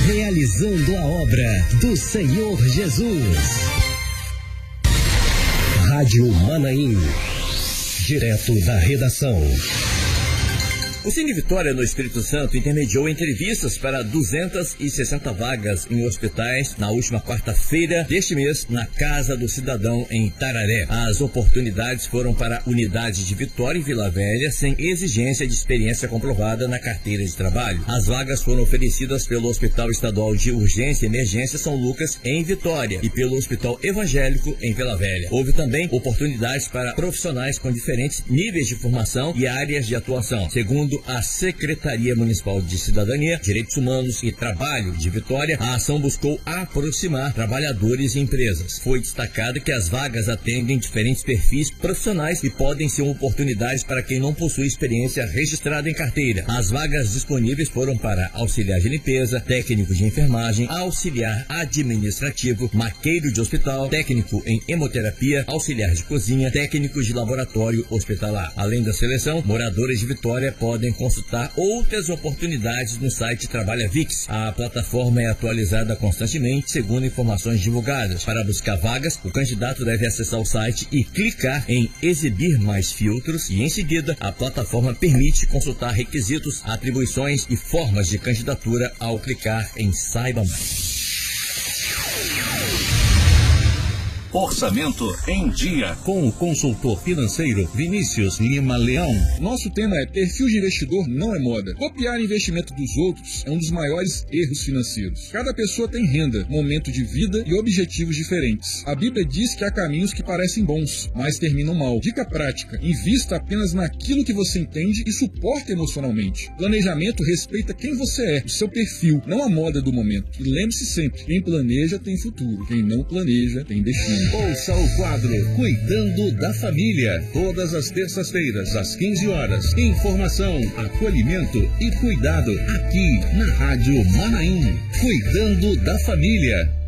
realizando a obra do Senhor Jesus. Rádio Manaim, direto da redação. O Cine Vitória, no Espírito Santo, intermediou entrevistas para 260 vagas em hospitais na última quarta-feira deste mês, na Casa do Cidadão, em Tararé. As oportunidades foram para unidades de Vitória e Vila Velha, sem exigência de experiência comprovada na carteira de trabalho. As vagas foram oferecidas pelo Hospital Estadual de Urgência e Emergência São Lucas, em Vitória, e pelo Hospital Evangélico, em Vila Velha. Houve também oportunidades para profissionais com diferentes níveis de formação e áreas de atuação. Segundo a Secretaria Municipal de Cidadania, Direitos Humanos e Trabalho de Vitória, a ação buscou aproximar trabalhadores e empresas. Foi destacado que as vagas atendem diferentes perfis profissionais e podem ser oportunidades para quem não possui experiência registrada em carteira. As vagas disponíveis foram para auxiliar de limpeza, técnico de enfermagem, auxiliar administrativo, maqueiro de hospital, técnico em hemoterapia, auxiliar de cozinha, técnico de laboratório hospitalar. Além da seleção, moradores de Vitória podem consultar outras oportunidades no site Trabalha Vix. A plataforma é atualizada constantemente, segundo informações divulgadas. Para buscar vagas, o candidato deve acessar o site e clicar em exibir mais filtros, e em seguida a plataforma permite consultar requisitos, atribuições e formas de candidatura ao clicar em Saiba Mais. Orçamento em Dia, com o consultor financeiro Vinícius Lima Leão. Nosso tema é: perfil de investidor não é moda. Copiar investimento dos outros é um dos maiores erros financeiros. Cada pessoa tem renda, momento de vida e objetivos diferentes. A Bíblia diz que há caminhos que parecem bons, mas terminam mal. Dica prática: invista apenas naquilo que você entende e suporta emocionalmente. Planejamento respeita quem você é, o seu perfil, não a moda do momento. E lembre-se sempre: quem planeja tem futuro, quem não planeja tem destino. Ouça o quadro Cuidando da Família, todas as terças-feiras, às 15 horas. Informação, acolhimento e cuidado aqui na Rádio Manaim. Cuidando da Família.